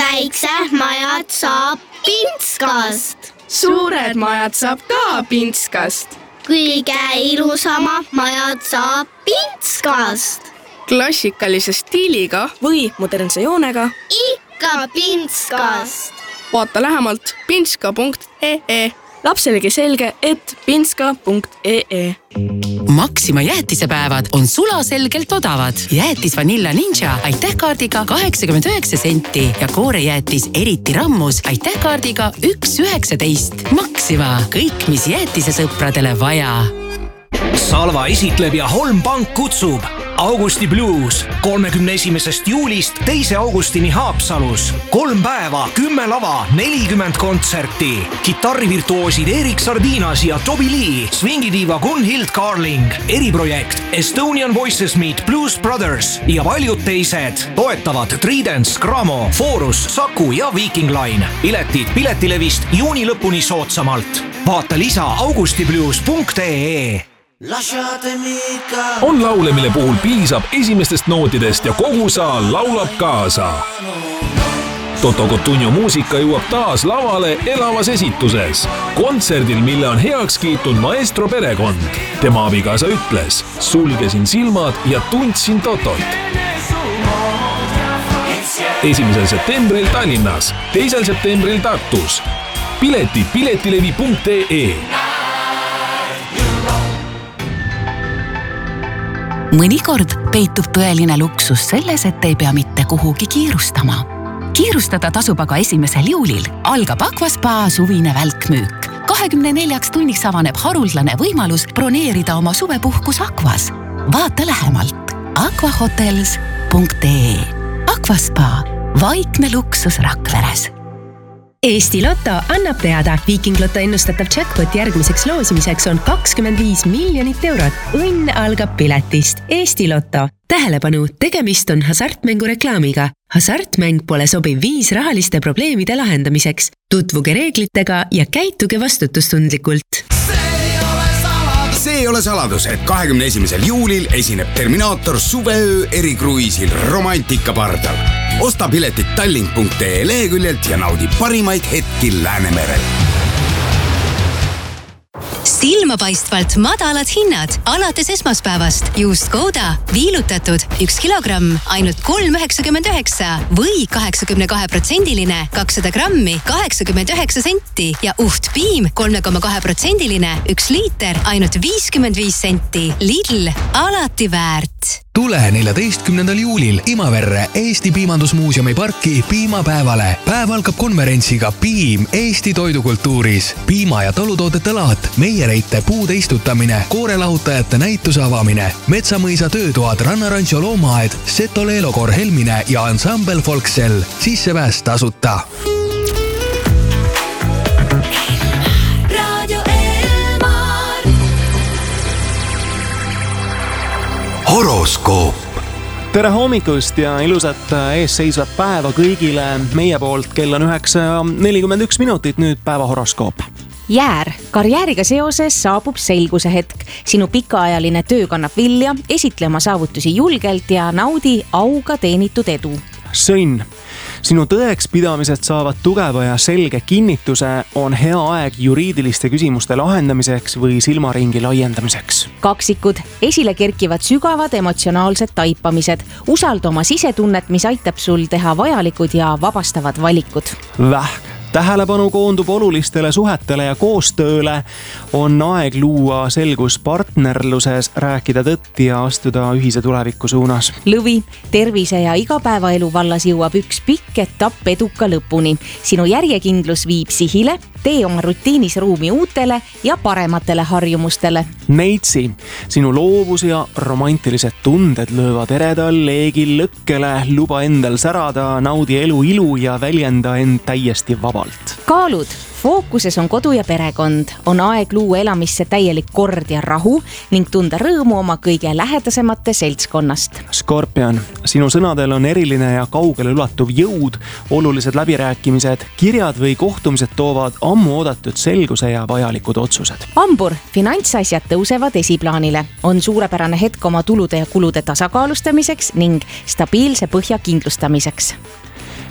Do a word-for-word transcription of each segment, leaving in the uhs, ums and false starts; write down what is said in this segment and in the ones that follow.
väiksed majad saab Pintskast. Suured majad saab ka Pintskast. Kõige ilusama majad saab Pintskast. Klassikalise stiiliga või modernse joonega ikka Pintskast. Vaata lähemalt pintska punkt ee. Lapselegi selge, et pintska punkt ee. Maxima jäätisepäevad on sulaselgelt odavad. Jäätis Vanilla Ninja aitähkaardiga kaheksakümmend üheksa senti ja koorejäätis Eriti Rammus aitähkaardiga üks üheksateist. Maxima, kõik mis jäätise sõpradele vaja. Salva esitleb ja Holm Pank kutsub Augusti Blues kolmekümne esimesest juulist teise augustini Haapsalus. Kolm päeva, kümme lava, nelikümmend kontserti. Kitarrivirtuoosid Erik Sardinas ja Toby Lee, swingidiiva Gunhild Carling, eriprojekt Estonian Voices Meet Blues Brothers ja paljud teised. Toetavad Tridents, Gramo, Forus, Saku ja Viking Line. Piletid Piletilevist juuni lõpuni soodsamalt. Vaata lisa augustiblues punkt ee. On laule, mille puhul piisab esimestest nootidest ja kogu saal laulab kaasa. Toto Cotugno muusika jõuab taas lavale elavas esituses. Kontserdil, mille on heaks kiitnud maestro perekond. Tema abikaasa ütles, sulgesin silmad ja tundsin Totot. Esimesel septembril Tallinnas, teisel septembril Tartus. Piletid piletilevi punkt ee. Mõnikord peitub tõeline luksus selles, et ei pea mitte kuhugi kiirustama. Kiirustada tasub aga esimesel juulil. Algab Aquaspa suvine välkmüük. kahekümne neljaks tunniks avaneb haruldane võimalus broneerida oma suvepuhkus Aquas. Vaata lähemalt aquahotels punkt ee. Aquaspa, vaikne luksus Rakveres. Eesti Lotto annab teada, Viking Lotto ennustatav jackpot järgmiseks loosimiseks on kakskümmend viis miljonit eurot. Õnn algab piletist. Eesti Lotto. Tähelepanu, tegemist on hasartmängu reklaamiga. Hasartmäng pole sobiv viis rahaliste probleemide lahendamiseks. Tutvuge reeglitega ja käituge vastutustundlikult. See ei ole saladus, et kahekümne esimesel juulil esineb Terminaator suveöö erikruiisil Romantika pardal. Osta piletid tallink punkt ee leheküljelt ja naudi parimaid hetki Läänemerel. Silmapaistvalt madalad hinnad alates esmaspäevast. Juust Gouda viilutatud üks kilogramm ainult kolm üheksakümmend üheksa või kaheksakümne kahe protsendiline kakssada grammi kaheksakümmend üheksa senti ja uht piim kolm koma kahe protsendiline üks liiter ainult viiskümmend viis senti. Lidl, alati väärt. Tule neljateistkümnendal juulil Imaverre Eesti Piimandusmuuseumi parki piimapäevale. Päev algab konverentsiga Piim Eesti toidukultuuris. Piima- ja tolutoodete laat, meiereite puude istutamine, koorelahutajate näituse avamine, Metsamõisa töötoad, Rannarancho loomaaed, Seto Leelokor Helmine ja ansambel Folksel. Sissepääs tasuta. Horoskoop. Tere hommikust ja ilusat ees seisvat päeva kõigile. Meie poolt kell on üheksa nelikümmend üks minutit, nüüd päeva horoskoop. Jäär, karjääriga seoses saabub selguse hetk. Sinu pikaajaline töö kannab vilja, esitlema saavutusi julgelt ja naudi auga teenitud edu. Sõnn, sinu tõeks pidamised saavad tugeva ja selge kinnituse, on hea aeg juriidiliste küsimuste lahendamiseks või silmaringi laiendamiseks. Kaksikud, esile kerkivad sügavad emotsionaalsed taipamised. Usalda oma sisetunnet, mis aitab sul teha vajalikud ja vabastavad valikud. Vähk. Tähelepanu koondub olulistele suhetele ja koostööle. On aeg luua selgus partnerluses, rääkida tõtt ja astuda ühise tuleviku suunas. Lõvi, tervise ja igapäevaelu vallas jõuab üks pikk etapp eduka lõpuni. Sinu järjekindlus viib sihile, tee oma rutiinis ruumi uutele ja parematele harjumustele. Neitsi, sinu loovus ja romantilised tunded löövad eredal leegil lõkkele, luba endal särada, naudi elu ilu ja väljenda end täiesti vabalt. Kaalud, fookuses on kodu ja perekond. On aeg luua elamisse täielik kord ja rahu ning tunda rõõmu oma kõige lähedasemate seltskonnast. Skorpion, sinu sõnadel on eriline ja kaugele ulatuv jõud. Olulised läbirääkimised, kirjad või kohtumised toovad ammu oodatud selguse ja vajalikud otsused. Hambur, finantsasjad tõusevad esiplaanile. On suurepärane hetk oma tulude ja kulude tasakaalustamiseks ning stabiilse põhja kindlustamiseks.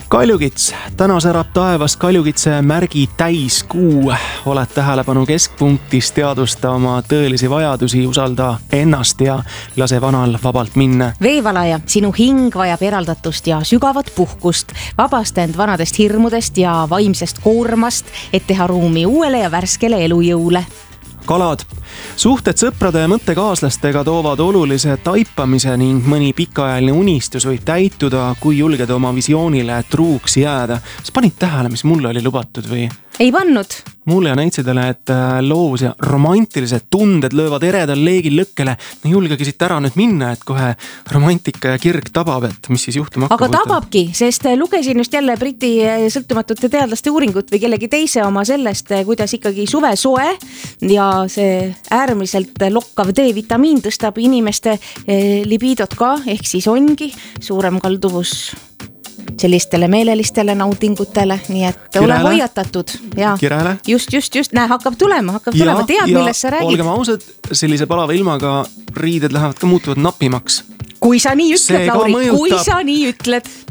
Kaljukits, täna särab taevas kaljukitse märgi täiskuu. Oled tähelepanu keskpunktis, teadusta oma tõelisi vajadusi, usalda ennast ja lase vanal vabalt minna. Veevalaja, sinu hing vajab eraldatust ja sügavat puhkust. Vabasta end vanadest hirmudest ja vaimsest koormast, et teha ruumi uuele ja värskele elujõule. Kalad, suhted sõprade ja mõttekaaslastega toovad olulise taipamise ning mõni pikaajaline unistus võib täituda, kui julged oma visioonile truuks jääda. Sa panid tähele, mis mulle oli lubatud või? Ei pannud. Mulle ja näitsidele, et loos ja romantilised tunded löövad eredal leegil lõkkele. No julgegi siit ära nüüd minna, et kohe romantika ja kirg tabab, et mis siis juhtuma hakkab. Aga tababki, sest lugesin just jälle Briti sõltumatute teadlaste uuringut või kellegi teise oma sellest, kuidas ikkagi suve soe ja see äärmiselt lokkav D-vitamiin tõstab inimeste libidot ka, ehk siis ongi suurem kalduvus sellistele meelelistele naudingutele, nii et Kirele. Ole hoiatatud. Ja. Kirele. Just, just, just, näe, hakkab tulema, hakkab ja, tulema, tead, millest sa räägid. Olgem ausad, sellise palava ilmaga riided lähevad ka muutuvad napimaks. Kui sa nii ütled, Lauri, kui sa nii ütled.